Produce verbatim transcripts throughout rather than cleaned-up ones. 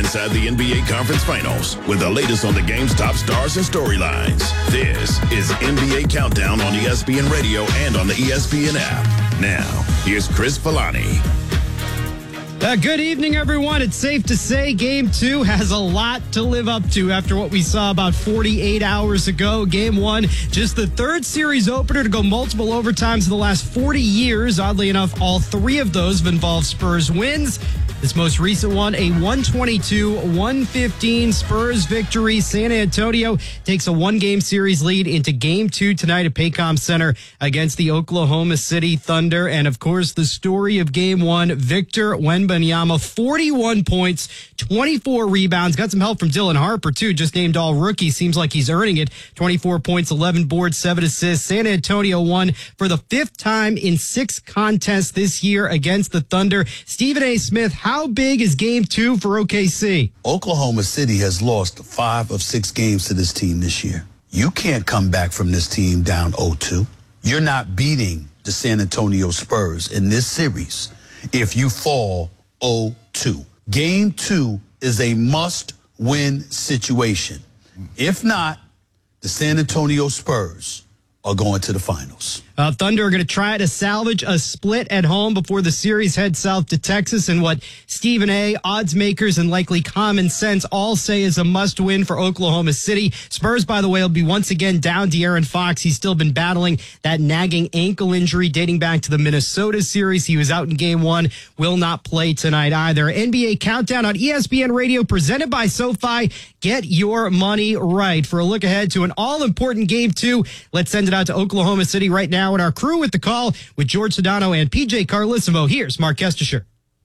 inside the N B A Conference Finals with the latest on the game's top stars and storylines. This is N B A Countdown on E S P N Radio and on the E S P N app. Now, here's Chris Villani. Uh, good evening, everyone. It's safe to say Game two has a lot to live up to after what we saw about forty-eight hours ago. Game one, just the third series opener to go multiple overtimes in the last forty years. Oddly enough, all three of those have involved Spurs wins. This most recent one, a one twenty-two one fifteen Spurs victory. San Antonio takes a one-game series lead into Game two tonight at Paycom Center against the Oklahoma City Thunder. And, of course, the story of Game one, Victor Wembanyama, forty-one points, twenty-four rebounds. Got some help from Dylan Harper, too, just named all rookie. Seems like he's earning it. twenty-four points, eleven boards, seven assists. San Antonio won for the fifth time in six contests this year against the Thunder. Stephen A. Smith, how big is Game two for O K C? Oklahoma City has lost five of six games to this team this year. You can't come back from this team down oh two. You're not beating the San Antonio Spurs in this series if you fall oh two. Game two is a must-win situation. If not, the San Antonio Spurs are going to the finals. Uh, Thunder are going to try to salvage a split at home before the series heads south to Texas, and what Stephen A., odds makers, and likely common sense all say is a must-win for Oklahoma City. Spurs, by the way, will be once again down De'Aaron Fox. He's still been battling that nagging ankle injury dating back to the Minnesota series. He was out in Game one, will not play tonight either. N B A Countdown on E S P N Radio, presented by SoFi. Get your money right. For a look ahead to an all-important Game two, let's send it out to Oklahoma City right now. And our crew with the call with George Sedano and P J Carlissimo. Here's Mark Kestisher.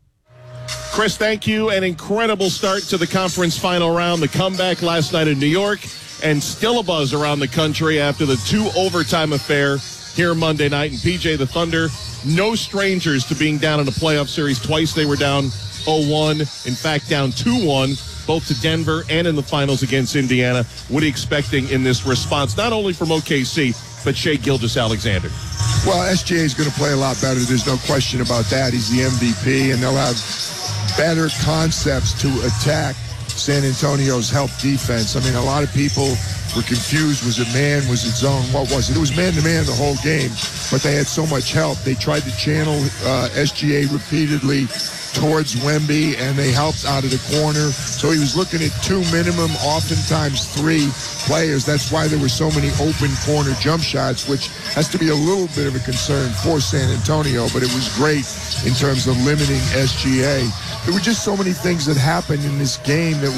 Chris, thank you. An incredible start to the conference final round. The comeback last night in New York, and still a buzz around the country after the two overtime affair here Monday night. And P J, the Thunder, no strangers to being down in a playoff series. Twice they were down oh one. In fact, down two one. Both to Denver and in the finals against Indiana. What are you expecting in this response, not only from O K C, but Shai Gilgeous-Alexander? Well, S G A is going to play a lot better. There's no question about that. He's the M V P, and they'll have better concepts to attack San Antonio's help defense. I mean, a lot of people were confused. Was it man? Was it zone? What was it? It was man-to-man the whole game, but they had so much help. They tried to channel uh, S G A repeatedly towards Wemby, and they helped out of the corner. So he was looking at two minimum, oftentimes three players. That's why there were so many open corner jump shots, which has to be a little bit of a concern for San Antonio, but it was great in terms of limiting S G A. There were just so many things that happened in this game that